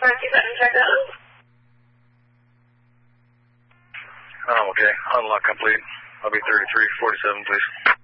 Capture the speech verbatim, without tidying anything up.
Keep that in check out. I'm okay. Unlock complete. I'll be thirty-three forty-seven, please.